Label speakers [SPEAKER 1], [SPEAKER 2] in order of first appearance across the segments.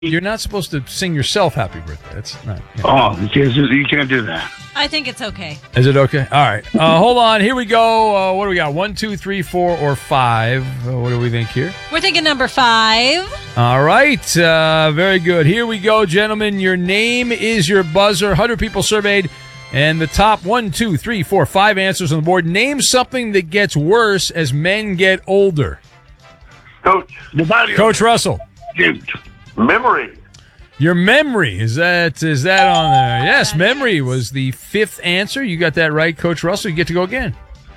[SPEAKER 1] You're not supposed to sing yourself happy birthday. That's not.
[SPEAKER 2] Oh, you can't do that.
[SPEAKER 3] I think it's okay.
[SPEAKER 1] Is it okay? All right. Hold on. Here we go. What do we got? 1, 2, 3, 4, or 5? What do we think here?
[SPEAKER 3] We're thinking number 5.
[SPEAKER 1] All right. Very good. Here we go, gentlemen. Your name is your buzzer. 100 people surveyed. And the top 1, 2, 3, 4, 5 answers on the board. Name something that gets worse as men get older.
[SPEAKER 2] Coach.
[SPEAKER 1] Coach Russell.
[SPEAKER 2] Dude.
[SPEAKER 4] Memory.
[SPEAKER 1] Your memory. Is that on there? Yes, memory was the 5th answer. You got that right, Coach Russell. You get to go again.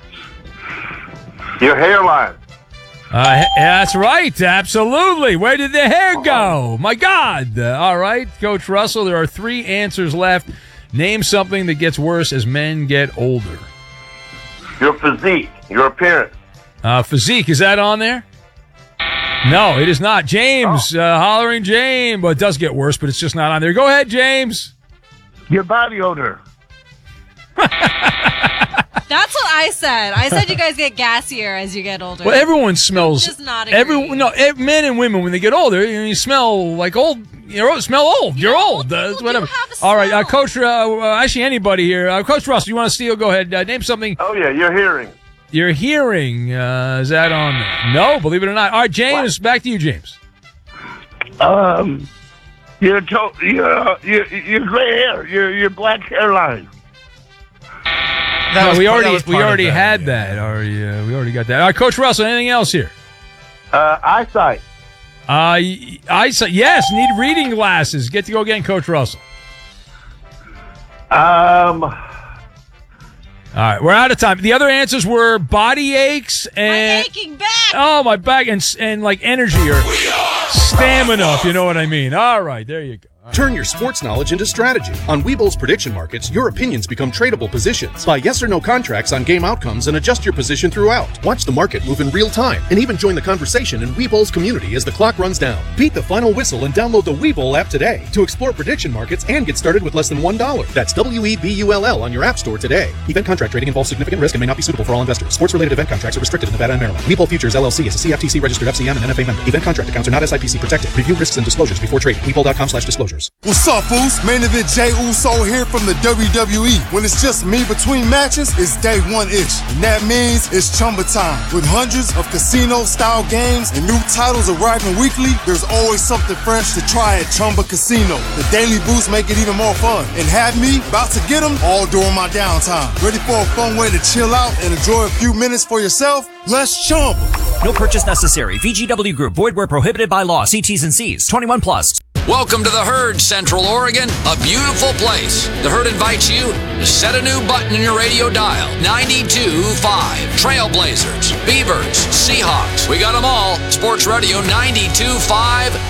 [SPEAKER 4] Your hairline.
[SPEAKER 1] That's right. Absolutely. Where did the hair go? My God. All right, Coach Russell, there are 3 answers left. Name something that gets worse as men get older.
[SPEAKER 4] Your physique. Your appearance.
[SPEAKER 1] Physique. Is that on there? No, it is not. James, hollering James. Well, it does get worse, but it's just not on there. Go ahead, James.
[SPEAKER 2] Your body odor.
[SPEAKER 3] That's what I said. I said you guys get gassier as you get older.
[SPEAKER 1] Well, everyone smells.
[SPEAKER 3] Just not agree.
[SPEAKER 1] Men and women, when they get older, you smell like old. You smell old. You're old. Whatever. All right, Coach. Actually, anybody here. Coach Russell, you want to steal? Go ahead. Name something.
[SPEAKER 4] Oh, yeah, your hearing.
[SPEAKER 1] Your hearing, is that on there? No, believe it or not. All right, James, back to you, James.
[SPEAKER 2] Your gray hair, your black hairline.
[SPEAKER 1] We already had that. We already got that. All right, Coach Russell, anything else here?
[SPEAKER 4] Eyesight.
[SPEAKER 1] Eyesight. Yes, need reading glasses. Get to go again, Coach Russell. All right, we're out of time. The other answers were body aches and...
[SPEAKER 3] My aching back!
[SPEAKER 1] Oh, my back and like energy or stamina, if you know what I mean. All right, there you go.
[SPEAKER 5] Turn your sports knowledge into strategy. On Webull's prediction markets, your opinions become tradable positions. Buy yes or no contracts on game outcomes and adjust your position throughout. Watch the market move in real time and even join the conversation in Webull's community as the clock runs down. Beat the final whistle and download the Webull app today to explore prediction markets and get started with less than $1. That's WEBULL on your app store today. Event contract trading involves significant risk and may not be suitable for all investors. Sports-related event contracts are restricted in Nevada and Maryland. Webull Futures LLC is a CFTC registered FCM and NFA member. Event contract accounts are not SIPC protected. Review risks and disclosures before trading. Webull.com/disclosures.
[SPEAKER 6] What's up, fools? Main event Jey Uso here from the WWE. When it's just me between matches, it's day one-ish. And that means it's Chumba time. With hundreds of casino-style games and new titles arriving weekly, there's always something fresh to try at Chumba Casino. The daily boosts make it even more fun. And have me about to get them all during my downtime. Ready for a fun way to chill out and enjoy a few minutes for yourself? Let's Chumba.
[SPEAKER 7] No purchase necessary. VGW Group. Void where prohibited by law. See T's and C's. 21 plus.
[SPEAKER 8] Welcome to the Herd, Central Oregon, a beautiful place. The Herd invites you to set a new button in your radio dial. 92.5. Trailblazers, Beavers, Seahawks. We got them all. Sports Radio 92.5.